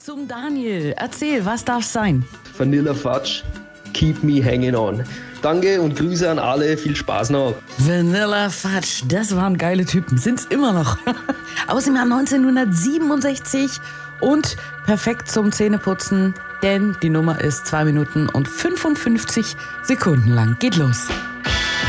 zum Daniel. Erzähl, was darf's sein? Vanilla Fudge, keep me hanging on. Danke und Grüße an alle, viel Spaß noch. Vanilla Fudge, das waren geile Typen, sind's immer noch. Aus dem Jahr 1967 und perfekt zum Zähneputzen, denn die Nummer ist 2 Minuten und 55 Sekunden lang. Geht los.